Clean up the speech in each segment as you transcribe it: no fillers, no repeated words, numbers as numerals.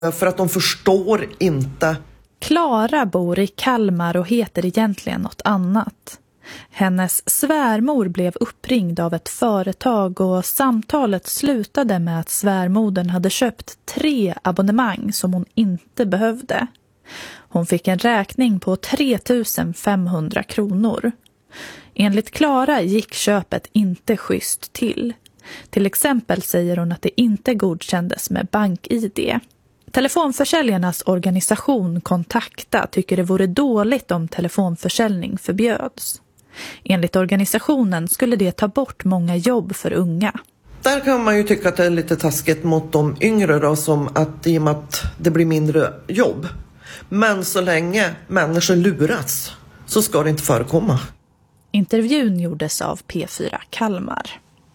För att de förstår inte. Klara bor i Kalmar och heter egentligen något annat. Hennes svärmor blev uppringd av ett företag och samtalet slutade med att svärmodern hade köpt 3 abonnemang som hon inte behövde. Hon fick en räkning på 3 500 kronor. Enligt Klara gick köpet inte schysst till. Till exempel säger hon att det inte godkändes med BankID. Telefonförsäljarnas organisation Kontakta tycker det vore dåligt om telefonförsäljning förbjöds. Enligt organisationen skulle det ta bort många jobb för unga. Där kan man ju tycka att det är lite taskigt mot de yngre då, som att i och med att det blir mindre jobb. Men så länge människor luras så ska det inte förekomma. Intervjun gjordes av P4 Kalmar.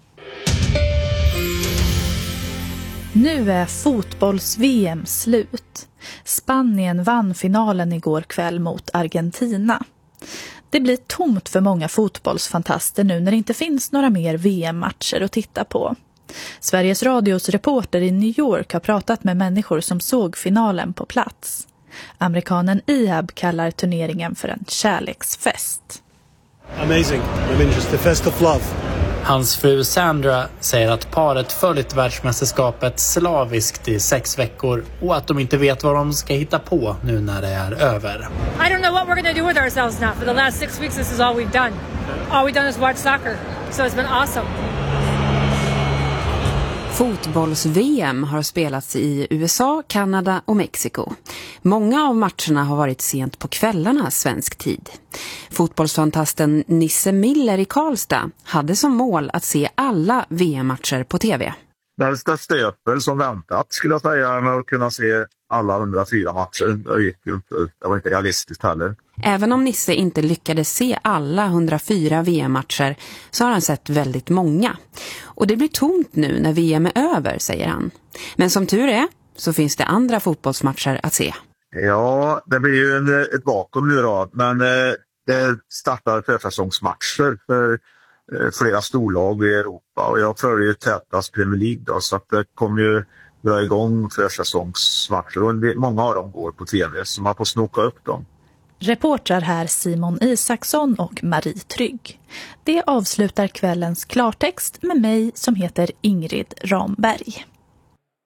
Nu är fotbolls-VM slut. Spanien vann finalen igår kväll mot Argentina. Det blir tomt för många fotbollsfantaster nu när det inte finns några mer VM-matcher att titta på. Sveriges Radios reporter i New York har pratat med människor som såg finalen på plats. Amerikanen Ihab kallar turneringen för en kärleksfest. Amazing. I mean, just the fest of love. Hans fru Sandra säger att paret följt världsmästerskapet slaviskt i 6 veckor och att de inte vet vad de ska hitta på nu när det är över. I don't know what we're going to do with ourselves now. For the last 6 weeks this is all we've done. All we've done is watch soccer. So it's been awesome. Fotbolls-VM har spelats i USA, Kanada och Mexiko. Många av matcherna har varit sent på kvällarna svensk tid. Fotbollsfantasten Nisse Miller i Karlstad hade som mål att se alla VM-matcher på tv. Det stöpel som väntat skulle jag säga, med att kunna se alla 104 matcher. Det var inte realistiskt heller. Även om Nisse inte lyckades se alla 104 VM-matcher så har han sett väldigt många. Och det blir tomt nu när VM är över, säger han. Men som tur är så finns det andra fotbollsmatcher att se. Ja, det blir ju ett vakuum nu då. Men det startar försäsongsmatcher för flera storlag i Europa. Och jag följer ju tätast Premier League då, så att det kommer ju dra igång försäsongsmatcher. Och många av dem går på tv, så man får snoka upp dem. Reportrar här Simon Isaksson och Marie Trygg. Det avslutar kvällens klartext med mig som heter Ingrid Ramberg.